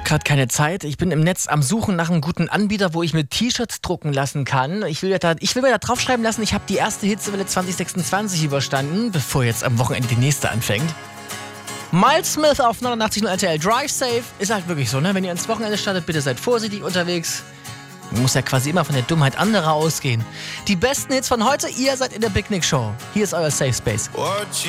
gerade keine Zeit. Ich bin im Netz am Suchen nach einem guten Anbieter, wo ich mir T-Shirts drucken lassen kann. Ich will mir da draufschreiben lassen, ich habe die erste Hitzewelle 2026 überstanden, bevor jetzt am Wochenende die nächste anfängt. Miles Smith auf 89.0 RTL Drive Safe. Ist halt wirklich so, ne? Wenn ihr ins Wochenende startet, bitte seid vorsichtig unterwegs. Man muss ja quasi immer von der Dummheit anderer ausgehen. Die besten Hits von heute, ihr seid in der Big Nick Show. Hier ist euer Safe Space.